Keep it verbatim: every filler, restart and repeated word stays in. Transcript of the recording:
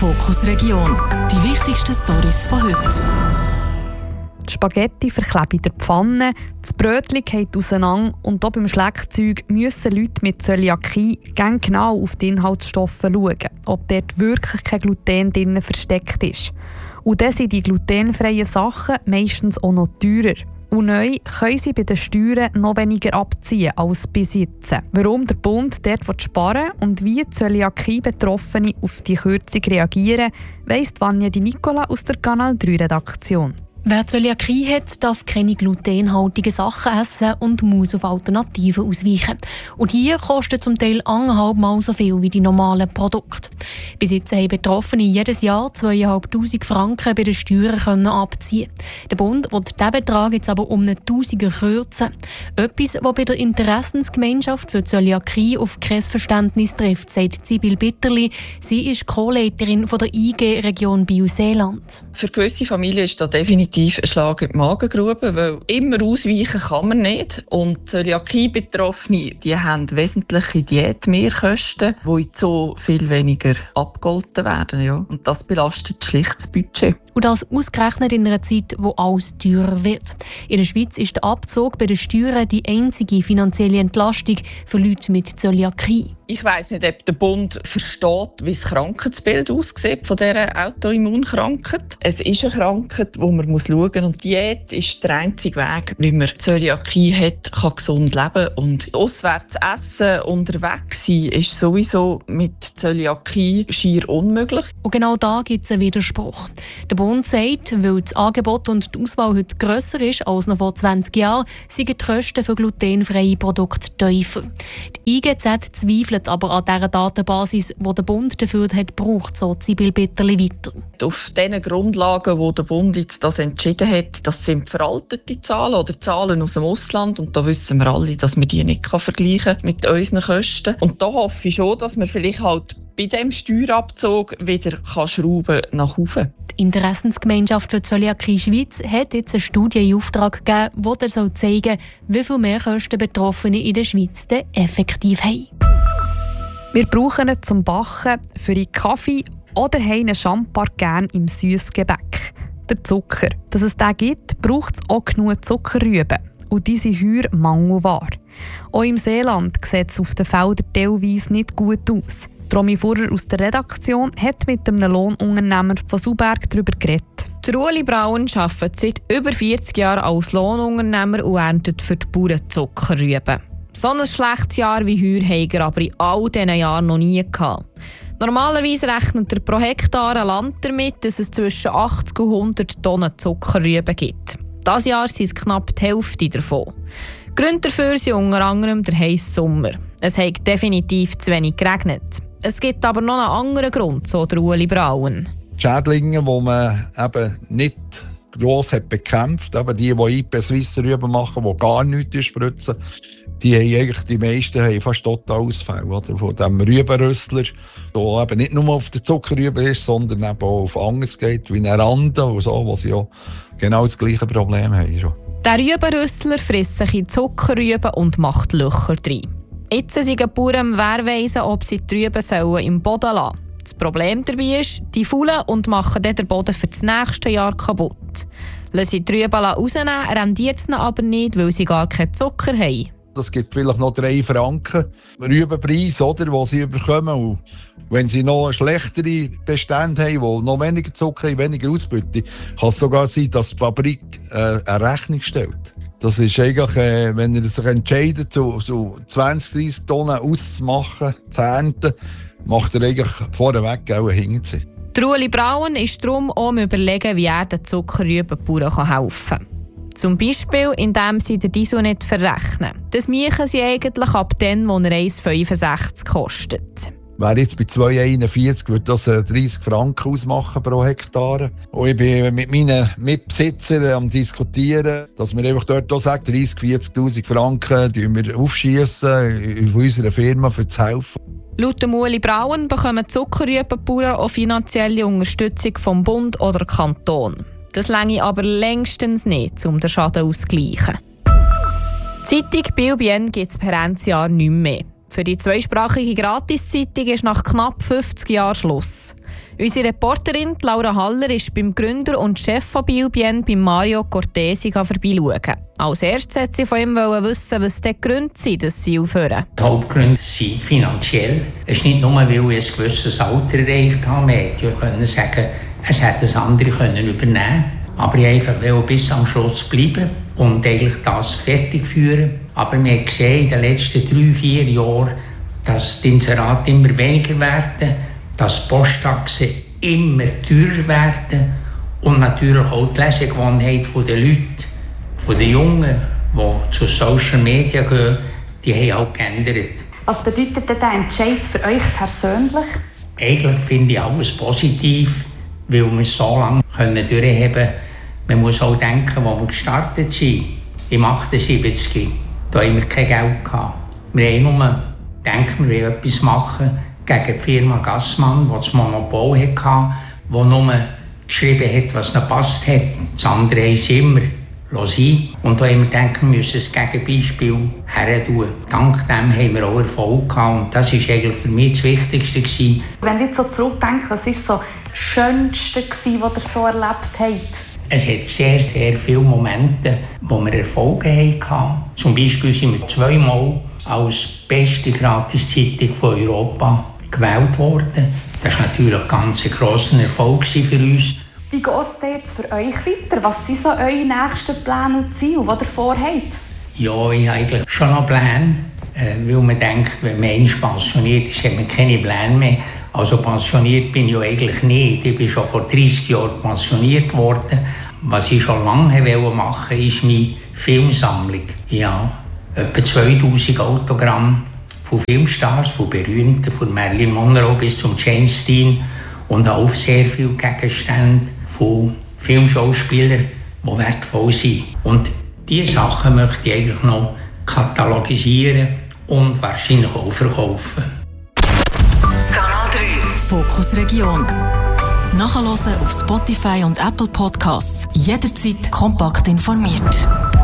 Fokus Region. Die wichtigsten Storys von heute. Die Spaghetti verkleben in der Pfanne, das Brötchen geht auseinander und auch beim Schleckzeug müssen Leute mit Zöliakie ganz genau auf die Inhaltsstoffe schauen, ob dort wirklich kein Gluten drin versteckt ist. Und dann sind die glutenfreien Sachen meistens auch noch teurer. Und neu können sie bei den Steuern noch weniger abziehen als bis jetzt. Warum der Bund dort sparen will und wie Zöliakie-Betroffene auf die Kürzung reagieren, weiss Vanja Di Nicola aus der Kanal drei Redaktion. Wer Zöliakie hat, darf keine glutenhaltigen Sachen essen und muss auf Alternativen ausweichen. Und hier kostet zum Teil anderthalb Mal so viel wie die normalen Produkte. Bis jetzt haben Betroffene jedes Jahr zweitausendfünfhundert Franken bei den Steuern können abziehen. Der Bund will diesen Betrag jetzt aber um einen Tausiger kürzen. Etwas, was bei der Interessensgemeinschaft für Zöliakie auf kein Verständnis trifft, sagt Sibyl Bitterli. Sie ist Co-Leiterin der I G-Region Biel-Seeland. Für gewisse Familien ist das definitiv ein Schlag in die Magengrube, weil immer ausweichen kann man nicht. Und Zöliakie-Betroffene, die haben wesentliche Diätmehrkosten, die so viel weniger abgegolten werden. Ja. Und das belastet schlicht das Budget. Und das ausgerechnet in einer Zeit, wo alles teurer wird. In der Schweiz ist der Abzug bei den Steuern die einzige finanzielle Entlastung für Leute mit Zöliakie. Ich weiss nicht, ob der Bund versteht, wie das Krankheitsbild aussieht von dieser Autoimmunkrankheit. Es ist eine Krankheit, wo man schauen muss. Und Diät ist der einzige Weg, wie man Zöliakie hat, kann gesund leben. Und auswärts essen, unterwegs sein, ist sowieso mit Zöliakie schier unmöglich. Und genau da gibt es einen Widerspruch. Der Bund sagt, weil das Angebot und die Auswahl heute grösser ist als noch vor zwanzig Jahren, sind die Kosten für glutenfreie Produkte tiefer. Die I G Z zweifelt aber an dieser Datenbasis, die der Bund dafür hat gebraucht, so Sibyl Bitterli weiter. Auf diesen Grundlagen, wo der Bund jetzt das entschieden hat, das sind veraltete Zahlen oder Zahlen aus dem Ausland. Und da wissen wir alle, dass man die nicht vergleichen kann mit unseren Kosten. Und da hoffe ich schon, dass man vielleicht halt bei diesem Steuerabzug wieder kann schrauben nach oben. Die Interessensgemeinschaft für Zöliakie Schweiz hat jetzt eine Studie in Auftrag gegeben, die soll zeigen, wie viel Mehrkosten Betroffene in der Schweiz denn effektiv haben. Wir brauchen ihn zum Backen, für einen Kaffee oder haben einen Champar gerne im Süssgebäck. Der Zucker. Dass es den gibt, braucht es auch genug Zuckerrüben. Und diese sind heuer mangelbar. Auch im Seeland sieht es auf den Feldern teilweise nicht gut aus. Romy Furrer aus der Redaktion hat mit einem Lohnunternehmer von Suberg darüber geredet. Der Ueli Braun arbeitet seit über vierzig Jahren als Lohnunternehmer und erntet für die Bauern Zuckerrüben. So ein schlechtes Jahr wie heuer hat er aber in all diesen Jahren noch nie gehabt. Normalerweise rechnet er pro Hektar ein Land damit, dass es zwischen achtzig und hundert Tonnen Zuckerrüben gibt. Dieses Jahr sind es knapp die Hälfte davon. Gründe dafür sind unter anderem der heisse Sommer. Es hat definitiv zu wenig geregnet. Es gibt aber noch einen anderen Grund, so der Ueli Braun. Die Schädlinge, die man eben nicht gross hat bekämpft, eben die, die I P Swiss Rüben machen, die gar nichts spritzen, die haben eigentlich, die meisten haben fast total Ausfall oder, von diesem Rübenrüstler, der eben nicht nur auf der Zuckerrübe ist, sondern eben auch auf anderes geht, wie eine Rande und so, wo sie ja genau das gleiche Problem haben. Der Rübenrüstler frisst sich in Zuckerrüben und macht Löcher rein. Jetzt sind die Bauern am Wehrweisen, ob sie die Rüben sollen im Boden lassen sollen. Das Problem dabei ist, die faulen und machen dann den Boden für das nächste Jahr kaputt. Lassen sie die Rüben rausnehmen, rendiert es aber nicht, weil sie gar keinen Zucker haben. Das gibt vielleicht noch drei Franken Rübenpreis, oder, die sie bekommen. Und wenn sie noch schlechtere Bestände haben, die noch weniger Zucker haben, weniger Ausbeute, kann es sogar sein, dass die Fabrik äh, eine Rechnung stellt. Das ist eigentlich, äh, wenn er sich entscheidet, so, so zwanzig, dreissig Tonnen auszumachen, zu ernten, macht er eigentlich vorneweg auch einen Hintergrund. Der Ueli Braun ist darum auch am Überlegen, wie er den Zuckerrübenbauern helfen kann. Zum Beispiel, indem sie den Diesel nicht verrechnen. Das machen sie eigentlich ab dann, wo er eins Komma fünfundsechzig kostet. Wäre jetzt bei zwei Komma einundvierzig, würde das dreißig Franken ausmachen pro Hektar. Und ich bin mit meinen Mitbesitzern am Diskutieren, dass wir einfach dort auch sagen, dreissig, vierzigtausend Franken wir aufschiessen von unserer Firma für zu helfen. Laut dem Ueli Braun bekommen Zuckerrübenbauern auch finanzielle Unterstützung vom Bund oder Kanton. Das reiche aber längstens nicht, um den Schaden auszugleichen. Die Zeitung Biel-Bienne gibt es per Endjahr nicht mehr. Für die zweisprachige Gratiszeitung ist nach knapp fünfzig Jahren Schluss. Unsere Reporterin Laura Haller ist beim Gründer und Chef von Biobien, bei Mario Cortesi, vorbeischauen. Als erstes wollte sie von ihm wissen, was die Gründe sind, dass sie aufhören. Die Hauptgründe sind finanziell. Es ist nicht nur, weil ich ein gewisses Alter erreicht habe. Man konnte sagen, es hätte das andere können übernehmen. Aber ich einfach will bis am Schluss bleiben und eigentlich das fertig führen. Aber wir haben gesehen in den letzten drei, vier Jahren, dass die Inserate immer weniger werden, dass Posttaxen immer teurer werden und natürlich auch die Lesegewohnheit der Leute, von den Jungen, die zu Social Media gehen, die haben auch geändert. Was bedeutet denn der Entscheid für euch persönlich? Eigentlich finde ich alles positiv, weil wir es so lange durchheben können. Man muss auch denken, wo wir gestartet sind. Im achtundsiebzig, da haben wir kein Geld gehabt. Wir haben nur gedacht, wir wollen etwas machen gegen die Firma Gassmann, die das Monopol hatte, die nur geschrieben hat, was ihnen gepasst hat. Das andere haben sie immer sein. Und da haben wir gedacht, wir müssen ein Gegenbeispiel her tun. Dank dem haben wir auch Erfolg gehabt. Und das war eigentlich für mich das Wichtigste gewesen. Wenn ihr so zurückdenkt, was war so das Schönste, was ihr so erlebt habt? Es hat sehr, sehr viele Momente, wo wir Erfolge hatten. Zum Beispiel sind wir zweimal als beste Gratiszeitung von Europa gewählt worden. Das war natürlich ein ganz grosser Erfolg für uns. Wie geht es denn jetzt für euch weiter? Was sind so eure nächsten Pläne und Ziele, die ihr vorhabt? Ja, ich habe eigentlich schon noch Pläne, weil man denkt, wenn man einmal pensioniert ist, hat man keine Pläne mehr. Also pensioniert bin ich ja eigentlich nicht. Ich bin schon vor dreissig Jahren pensioniert worden. Was ich schon lange machen wollte, ist meine Filmsammlung. Ja, etwa zweitausend Autogramme von Filmstars, von Berühmten, von Marilyn Monroe bis zum James Dean und auch sehr viele Gegenstände von Filmschauspielern, die wertvoll sind. Und diese Sachen möchte ich eigentlich noch katalogisieren und wahrscheinlich auch verkaufen. Kanal drei Fokus Region. Nachhören auf Spotify und Apple Podcasts. Jederzeit kompakt informiert.